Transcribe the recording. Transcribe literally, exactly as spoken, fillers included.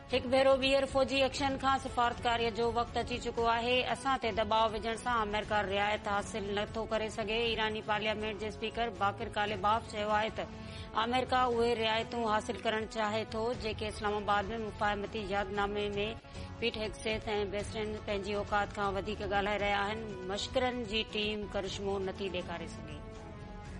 हिकु भेरो ॿीहर फ़ौजी एक्शन खां सिफ़ारतकारीअ जो वक़्तु अची चुको आहे। असां ते दबाव विझण सां अमेरिका रिआयत हासिल नथो करे सघे। ईरानी पार्लियामेंट जे स्पीकर बाकिर कालिबाफ चयो आहे त अमेरिका उहे रिआयतूं हासिल करणु चाहे थो जेके इस्लामाबाद में मुफ़ाहिमती यादनामे में पीट हेगसेथ ऐं बेस्टेन पंहिंजी औकात खां वधीक ॻाल्हाए रहिया आहिनि। मश्करनि जी टीम करिश्मो नथी ॾेखारे सघे।